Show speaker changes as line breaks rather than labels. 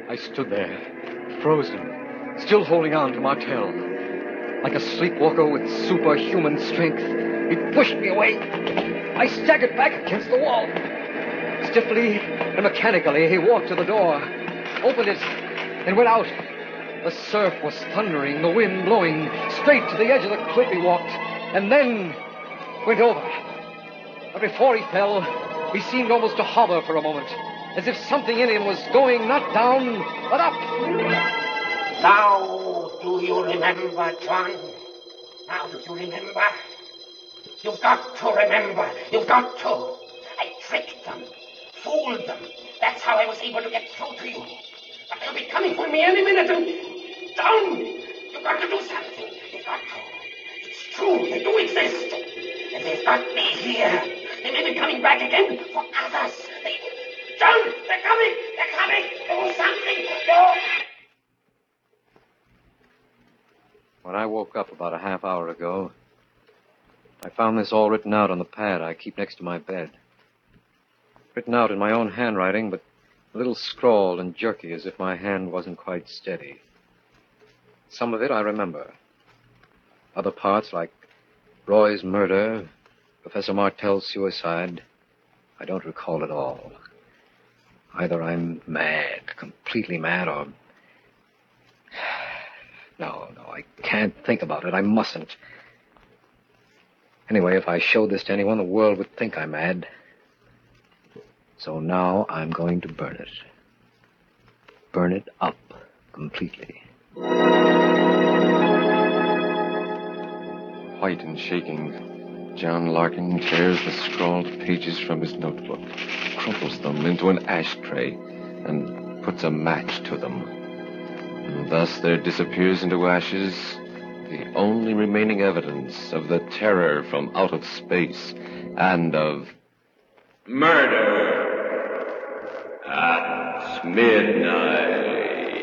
I stood there, frozen, still holding on to Martel. Like a sleepwalker with superhuman strength, he pushed me away. I staggered back against the wall. Stiffly and mechanically, he walked to the door, opened it, and went out. The surf was thundering, the wind blowing. Straight to the edge of the cliff he walked, and then went over. But before he fell, he seemed almost to hover for a moment, as if something in him was going not down, but up.
Now, do you remember, John? Now, do you remember? You've got to remember. You've got to. I tricked them, fooled them. That's how I was able to get through to you. But they'll be coming for me any minute, and... John, you've got to do something. You've got to. It's true, they do exist. And they've got me here. They may be coming back again for others. John, they're coming! They're coming! Do something! Do...
When I woke up about a half hour ago, I found this all written out on the pad I keep next to my bed. Written out in my own handwriting, but a little scrawled and jerky, as if my hand wasn't quite steady. Some of it I remember. Other parts, like Roy's murder, Professor Martel's suicide, I don't recall at all. Either I'm mad, completely mad, or... No, I can't think about it. I mustn't. Anyway, if I showed this to anyone, the world would think I'm mad. So now I'm going to burn it. Burn it up completely.
White and shaking, John Larkin tears the scrawled pages from his notebook, crumples them into an ashtray, and puts a match to them. And thus there disappears into ashes the only remaining evidence of the terror from out of space and of murder at midnight.